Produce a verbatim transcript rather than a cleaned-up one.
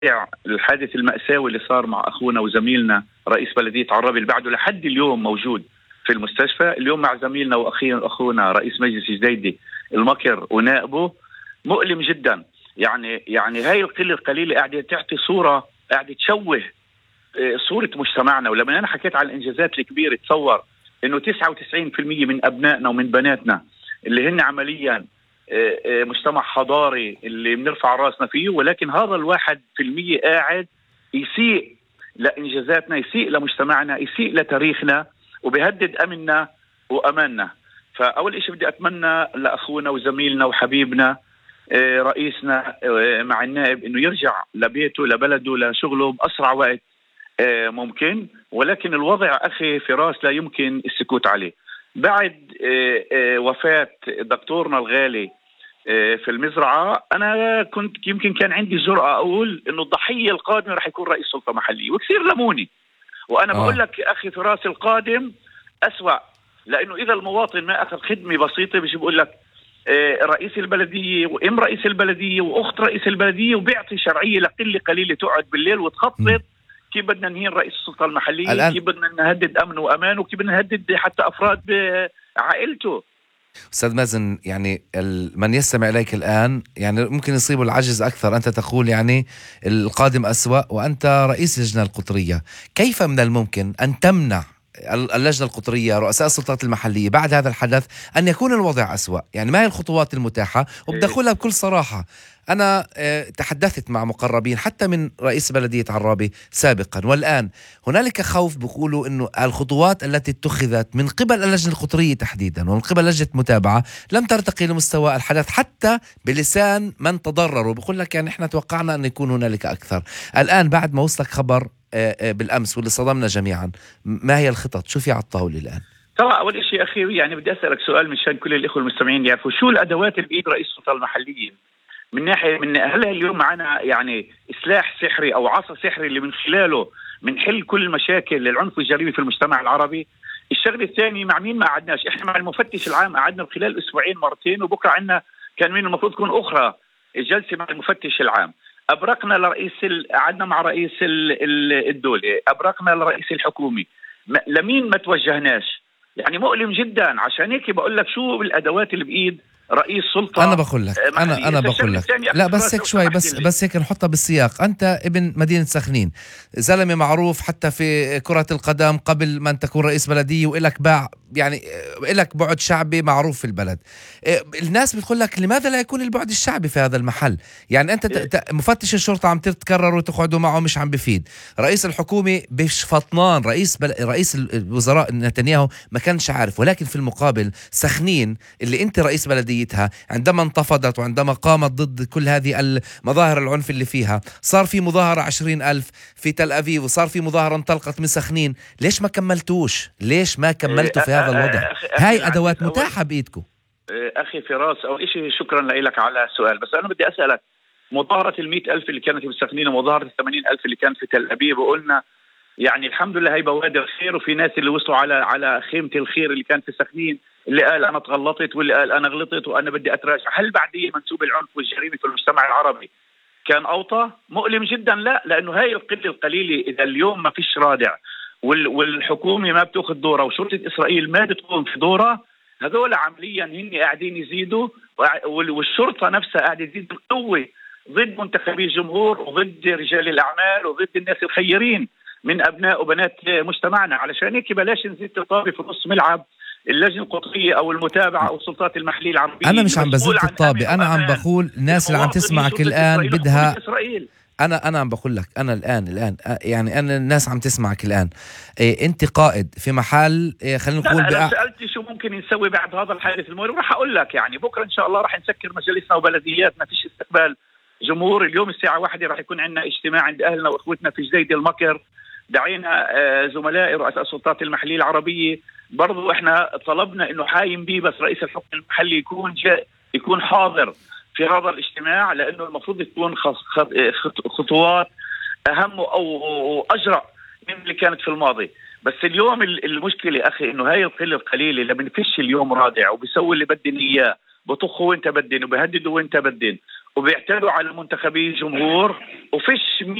الحادث المأساوي اللي صار مع أخونا وزميلنا رئيس بلدية عرابي اللي بعده لحد اليوم موجود في المستشفى، اليوم مع زميلنا وأخينا أخونا رئيس مجلس جديدي المكر ونائبه، مؤلم جدا. يعني يعني هاي القلة القليلة قاعدة تعطي صورة، قاعدة تشوه صورة مجتمعنا. ولما أنا حكيت على الإنجازات الكبيرة، تصور إنه تسعة وتسعين بالمئة من أبنائنا ومن بناتنا اللي هن عمليا مجتمع حضاري اللي بنرفع راسنا فيه، ولكن هذا الواحد في المية قاعد يسيء لإنجازاتنا، يسيء لمجتمعنا، يسيء لتاريخنا، وبيهدد أمننا وأماننا. فأول إشي بدي أتمنى لأخونا وزميلنا وحبيبنا رئيسنا مع النائب إنه يرجع لبيته لبلده لشغله بأسرع وقت ممكن. ولكن الوضع أخي فراس لا يمكن السكوت عليه. بعد وفاة دكتورنا الغالي في المزرعة، أنا كنت يمكن كان عندي جرأة أقول إنه الضحية القادمة رح يكون رئيس سلطة محلية، وكثير لموني. وأنا آه. بقول لك أخي فراس القادم أسوأ، لأنه إذا المواطن ما أخذ خدمة بسيطة بيجي بقول لك رئيس البلدية وإم رئيس البلدية وأخت رئيس البلدية، وبيعطي شرعية لقلة قليلة تقعد بالليل وتخطط كيف بدنا نهين رئيس السلطة المحلية الآن. كيف بدنا نهدد أمنه وأمانه، كيف بدنا نهدد حتى أفراد بعائلته. أستاذ مازن، يعني من يستمع إليك الآن يعني ممكن يصيب العجز أكثر. أنت تقول يعني القادم أسوأ وأنت رئيس اللجنة القطرية، كيف من الممكن أن تمنع اللجنة القطرية رؤساء السلطات المحلية بعد هذا الحدث أن يكون الوضع أسوأ؟ يعني ما هي الخطوات المتاحة؟ وبدي أقولها بكل صراحة، أنا تحدثت مع مقربين حتى من رئيس بلدية عرابي سابقا والآن، هنالك خوف بيقولوا أنه الخطوات التي اتخذت من قبل اللجنة القطرية تحديدا ومن قبل لجنة متابعة لم ترتقي لمستوى الحدث حتى بلسان من تضرروا. بيقول لك يعني إحنا توقعنا أن يكون هنالك أكثر. الآن بعد ما وصلك خبر بالأمس واللي صدمنا جميعا، ما هي الخطط؟ شو في على الطاولة الآن؟ طبعا أول شيء أخي يعني بدي أسألك سؤال مشان كل الإخوة المستمعين يعرفوا شو الأدوات اللي بإيد رئيس السلطة المحلية من ناحية من هل اليوم معنا يعني سلاح سحري أو عصا سحري اللي من خلاله بنحل كل مشاكل العنف والجريمة في المجتمع العربي؟ الشغله الثانيه مع مين ما قعدناش؟ احنا مع المفتش العام قعدنا خلال اسبوعين مرتين، وبكره عندنا كان من المفروض تكون اخرى جلسه مع المفتش العام. ابرقنا لرئيس قعدنا مع رئيس الدوله، ابرقنا لرئيس الحكومه، لمين ما توجهناش؟ يعني مؤلم جدا. عشان هيك بقول لك شو الادوات اللي بايد رئيس سلطة. أنا بقول لك أنا أنا بقول لك لا بس هيك شوي بس بس هيك نحطها بالسياق. أنت ابن مدينة سخنين، زلمة معروف حتى في كرة القدم قبل ما أن تكون رئيس بلدية، وإلك باع يعني إلك بعد شعبي معروف في البلد. الناس بتقول لك لماذا لا يكون البعد الشعبي في هذا المحل؟ يعني أنت مفتش الشرطة عم تتكرر وتقعدوا معه مش عم بفيد، رئيس الحكومة بش فطنان، رئيس بل... رئيس الوزراء نتنياهو ما كانش عارف. ولكن في المقابل سخنين اللي أنت رئيس بلدية عندما انتفضت وعندما قامت ضد كل هذه المظاهر العنف اللي فيها، صار في مظاهرة عشرين ألف في تل أبيب وصار في مظاهرة انطلقت من سخنين. ليش ما كملتوش؟ ليش ما كملتوا في هذا الوضع؟ هاي أدوات متاحة بإيدكم. أخي فراس، أول شيء شكرا لك على السؤال، بس أنا بدي أسألك مظاهرة المئة ألف اللي كانت في سخنين ومظاهرة الثمانين ألف اللي كانت في تل أبيب، وقلنا يعني الحمد لله هي بوادر خير، وفي ناس اللي وصلوا على على خيمة الخير اللي كانت في سخنين، اللي قال أنا تغلطت واللي قال أنا غلطت وأنا بدي أتراجع. هل بعديه منسوب العنف والجريمة في المجتمع العربي كان أوطى؟ مؤلم جدا. لا، لأنه هاي القلة القليلة إذا اليوم ما فيش رادع والحكومة ما بتأخذ دورها وشرطة إسرائيل ما بتقوم في دورها، هذول عمليا هن قاعدين يزيدوا، والشرطة نفسها قاعدة تزيد القوة ضد منتخبي الجمهور وضد رجال الأعمال وضد الناس الخيرين من أبناء وبنات مجتمعنا. علشان هيك بلاش نزيد تطابي في نص ملعب اللجنة القطرية أو المتابعة أو السلطات المحلية العربية. أنا مش عم بزيد الطابة، أنا عم بقول الناس اللي عم تسمعك الآن بدها أنا أنا عم بقول لك أنا الآن الآن يعني أنا الناس عم تسمعك الآن. إيه أنت قائد في محل، إيه خلينا نقول بقى. أنا سألتي شو ممكن نسوي بعد هذا الحادث المؤلم، راح أقول لك يعني بكرة إن شاء الله راح نسكر مجالسنا وبلدياتنا، فيش استقبال جمهور. اليوم الساعة واحدة راح يكون عندنا اجتماع عند أهلنا وإخوتنا في جديد المكر. دعينا زملائي رؤساء السلطات المحلية العربية، برضو احنا طلبنا انه حايم بيه بس رئيس الحكم المحلي يكون جاء يكون حاضر في هذا الاجتماع، لانه المفروض تكون خطوات اهم او اجرأ من اللي كانت في الماضي. بس اليوم المشكلة اخي انه هاي القلة القليلة اللي بنفش اليوم رادع وبيسوي اللي بدن اياه، بطخوا وانت بدن وبهددوا وانت بدن وبيعتدوا على منتخبي الجمهور، وفيش